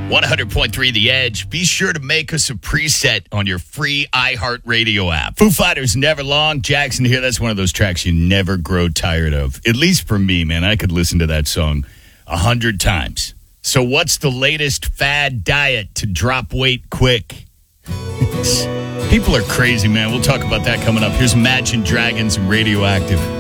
100.3 The Edge. Be sure to make us a preset on your free iHeartRadio app. Foo Fighters, Never Long. Jackson here. That's one of those tracks you never grow tired of. At least for me, man. I could listen to that song 100 times. So what's the latest fad diet to drop weight quick? People are crazy, man. We'll talk about that coming up. Here's Imagine Dragons and Radioactive.